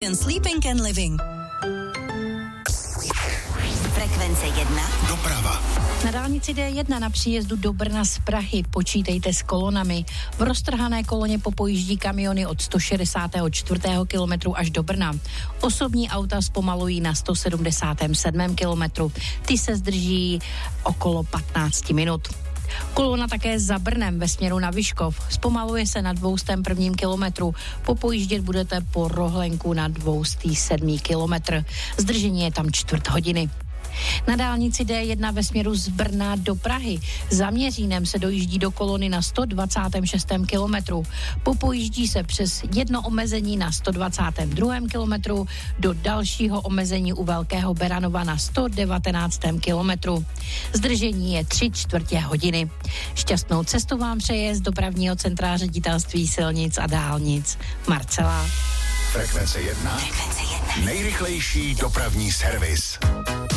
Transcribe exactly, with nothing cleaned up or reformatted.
Ocean Sleeping and Living. Frekvence jedna. Doprava. Na dálnici D jedna na příjezdu do Brna z Prahy počítejte s kolonami. V roztrhané koloně popojíždí kamiony od sto šedesátého čtvrtého kilometru až do Brna. Osobní auta zpomalují na sto sedmdesátém sedmém kilometru. Ty se zdrží okolo patnáct minut. Kolona také za Brnem ve směru na Vyškov. Zpomaluje se na dvoustém prvním kilometru. Popojíždět budete po Rohlenku na dvoustý sedmý kilometr. Zdržení je tam čtvrt hodiny. Na dálnici D jedna ve směru z Brna do Prahy za Měřínem se dojíždí do kolony na sto dvacátém šestém kilometru. Popojíždí se přes jedno omezení na sto dvacátém druhém kilometru do dalšího omezení u Velkého Beranova na sto devatenáctém kilometru. Zdržení je tři čtvrtě hodiny. Šťastnou cestu vám přeje z dopravního centra Ředitelství silnic a dálnic Marcela. Frekvence jedna. Frekvence jedna. Nejrychlejší dopravní servis.